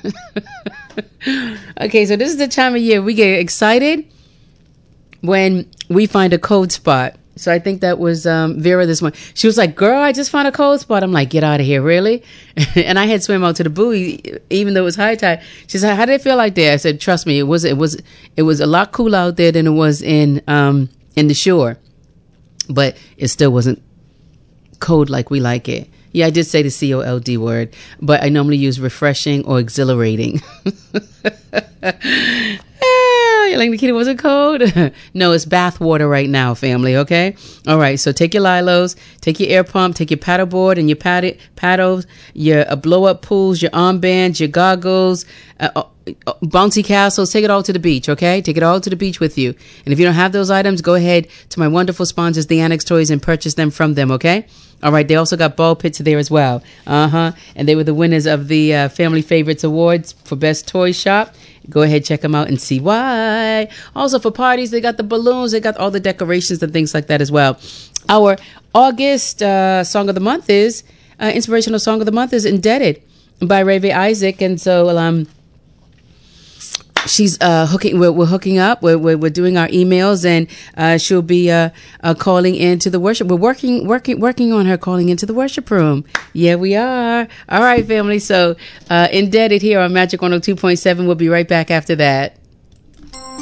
Okay, so this is the time of year we get excited when we find a cold spot. So I think that was Vera this morning. She was like, girl, I just found a cold spot. I'm like, get out of here, really? And I had swim out to the buoy, even though it was high tide. She said, how did it feel like there? I said, trust me, it was a lot cooler out there than it was in the shore. But it still wasn't cold like we like it. Yeah, I did say the COLD word, but I normally use refreshing or exhilarating. Like Nikita, was it cold? No, it's bath water right now, family, okay? All right, so take your Lilos, take your air pump, take your paddleboard and your paddles, your blow-up pools, your armbands, your goggles, bouncy castles. Take it all to the beach, okay? Take it all to the beach with you. And if you don't have those items, go ahead to my wonderful sponsors, the Annex Toys, and purchase them from them, okay? All right, they also got ball pits there as well. And they were the winners of the Family Favorites Awards for Best Toy Shop. Go ahead, check them out and see why. Also, for parties, they got the balloons. They got all the decorations and things like that as well. Our August Song of the Month is, Inspirational Song of the Month is Indebted by Rave Isaac. And so she's hooking. We're hooking up. We're doing our emails, and she'll be calling into the worship. We're working on her calling into the worship room. Yeah, we are. All right, family. So Indebted here on Magic 102.7. We'll be right back after that.